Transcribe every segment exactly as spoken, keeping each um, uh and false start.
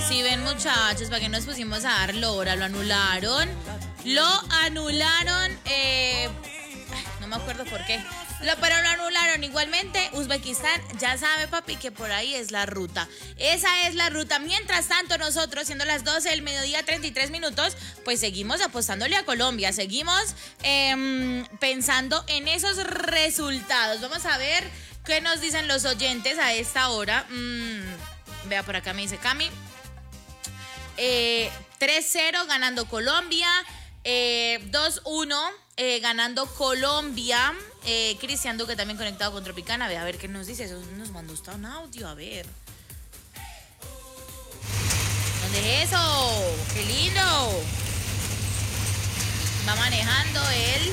Si ven, muchachos, para que nos pusimos a dar lora, lo anularon. Lo anularon, eh, no me acuerdo por qué. Lo, pero lo anularon igualmente. Uzbekistán, ya sabe, papi, que por ahí es la ruta. Esa es la ruta. Mientras tanto, nosotros, siendo las doce del mediodía, treinta y tres minutos, pues seguimos apostándole a Colombia. Seguimos eh, pensando en esos resultados. Vamos a ver qué nos dicen los oyentes a esta hora. Mm, vea, por acá me dice Cami. Eh, tres cero ganando Colombia. Eh, dos uno eh, ganando Colombia. Eh, Cristian Duque también conectado con Tropicana. Ve a ver qué nos dice. Eso nos mandó hasta un audio. A ver. ¿Dónde es eso? ¡Qué lindo! Va manejando él.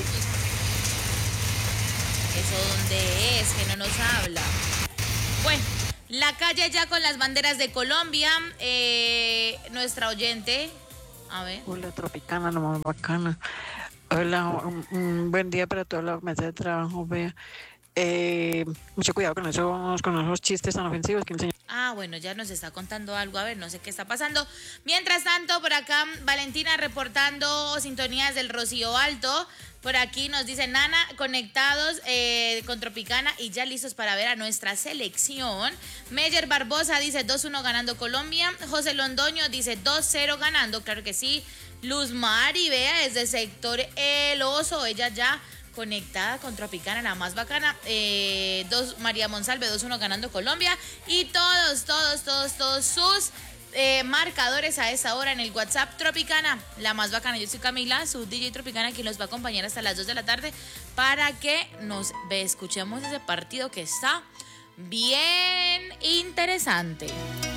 ¿Eso dónde es? Que no nos habla. Bueno, la calle ya con las banderas de Colombia. Eh, nuestra oyente. A ver. Hola, Tropicana, la más bacana. Hola, un, un buen día para toda la mesa de trabajo, vea. Eh, mucho cuidado con esos, con esos chistes tan ofensivos que el señor... Ah, bueno, ya nos está contando algo, a ver, no sé qué está pasando. Mientras tanto, por acá, Valentina reportando sintonías del Rocío Alto. Por aquí nos dice Nana, conectados eh, con Tropicana y ya listos para ver a nuestra selección. Meyer Barbosa dice dos uno ganando Colombia. José Londoño dice dos cero ganando, claro que sí. Luz Mari, vea, desde sector El Oso, ella ya conectada con Tropicana, la más bacana. Eh, dos, María Monsalve, dos uno ganando Colombia. Y todos, todos, todos, todos sus eh, marcadores a esa hora en el WhatsApp Tropicana, la más bacana. Yo soy Camila, su D J Tropicana, quien los va a acompañar hasta las dos de la tarde para que nos ve, escuchemos ese partido que está bien interesante.